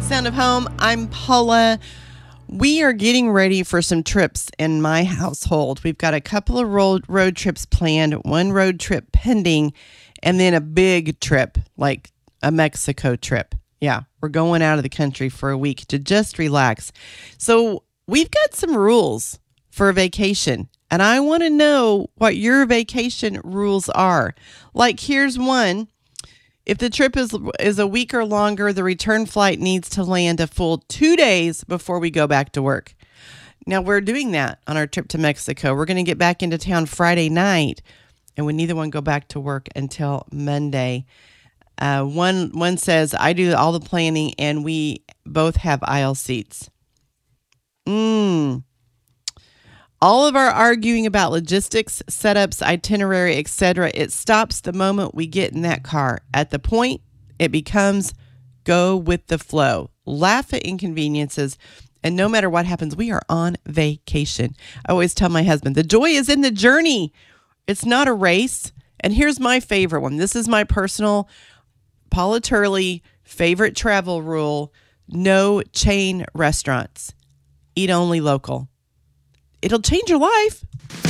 Sound of Home. I'm Paula. We are getting ready for some trips in my household. We've got a couple of road trips planned, one road trip pending, and then a big trip, like a Mexico trip. Yeah, we're going out of the country for a week to just relax. So we've got some rules for a vacation, and I want to know what your vacation rules are. Like, here's one. If the trip is a week or longer, the return flight needs to land a full 2 days before we go back to work. Now, we're doing that on our trip to Mexico. We're going to get back into town Friday night, and we neither one go back to work until Monday. One says, I do all the planning, and we both have aisle seats. All of our arguing about logistics, setups, itinerary, etc., it stops the moment we get in that car. At the point, it becomes go with the flow. Laugh at inconveniences, and no matter what happens, we are on vacation. I always tell my husband, the joy is in the journey. It's not a race. And here's my favorite one. This is my personal Paula Turley favorite travel rule. No chain restaurants. Eat only local. It'll change your life.